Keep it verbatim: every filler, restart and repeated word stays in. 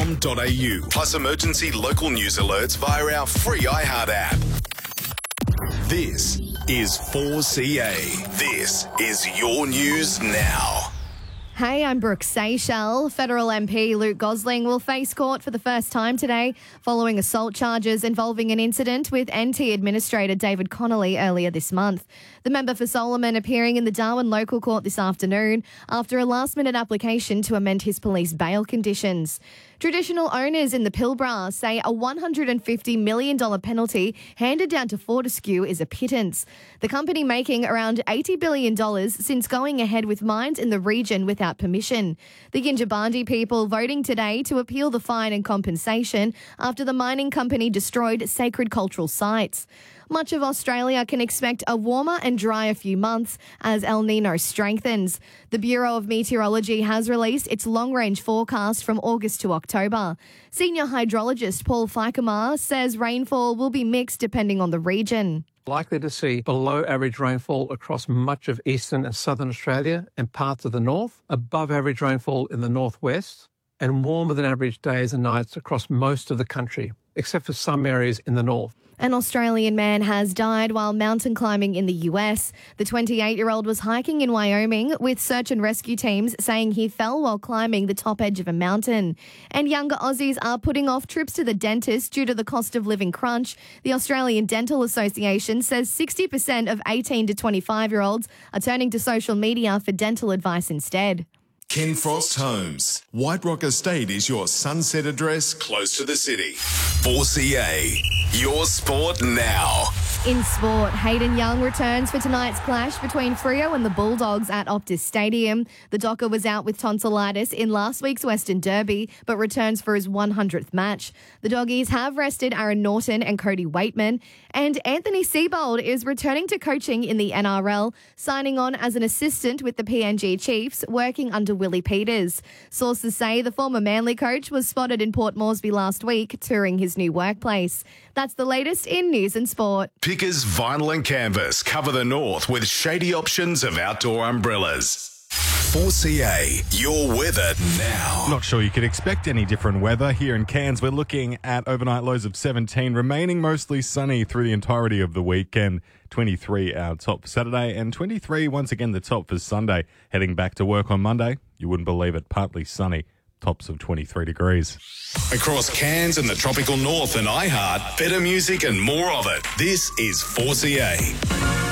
com dot a u, plus emergency local news alerts via our free iHeart app. This is four C A. This is your news now. Hey, I'm Brooke Seychelles. Federal M P Luke Gosling will face court for the first time today following assault charges involving an incident with N T Administrator David Connolly earlier this month. The member for Solomon appearing in the Darwin local court this afternoon after a last-minute application to amend his police bail conditions. Traditional owners in the Pilbara say a one hundred fifty million dollars penalty handed down to Fortescue is a pittance. The company making around eighty billion dollars since going ahead with mines in the region without permission. The Yindjibarndi people voting today to appeal the fine and compensation after the mining company destroyed sacred cultural sites. Much of Australia can expect a warmer and drier few months as El Niño strengthens. The Bureau of Meteorology has released its long-range forecast from August to October. Senior hydrologist Paul Ficamar says rainfall will be mixed depending on the region. Likely to see below average rainfall across much of eastern and southern Australia and parts of the north, above average rainfall in the northwest, and warmer than average days and nights across most of the country, except for some areas in the north. An Australian man has died while mountain climbing in the U S. The twenty-eight-year-old was hiking in Wyoming with search and rescue teams saying he fell while climbing the top edge of a mountain. And younger Aussies are putting off trips to the dentist due to the cost of living crunch. The Australian Dental Association says sixty percent of eighteen to twenty-five-year-olds are turning to social media for dental advice instead. Ken Frost Homes. White Rock Estate is your sunset address close to the city. four C A, your sport now. In sport, Hayden Young returns for tonight's clash between Freo and the Bulldogs at Optus Stadium. The Docker was out with tonsillitis in last week's Western Derby, but returns for his one hundredth match. The Doggies have rested Aaron Norton and Cody Waitman, and Anthony Seibold is returning to coaching in the N R L, signing on as an assistant with the P N G Chiefs, working under Willie Peters. Sources say the former Manly coach was spotted in Port Moresby last week, touring his new workplace. That's the latest in news and sport. Pickers Vinyl and Canvas cover the north with shady options of outdoor umbrellas. four C A, your weather now. Not sure you could expect any different weather. Here in Cairns, we're looking at overnight lows of seventeen, remaining mostly sunny through the entirety of the weekend. twenty-three our top for Saturday, and twenty-three once again the top for Sunday. Heading back to work on Monday, you wouldn't believe it, partly sunny. Tops of twenty-three degrees. Across Cairns and the tropical north and iHeart, better music and more of it. This is four C A.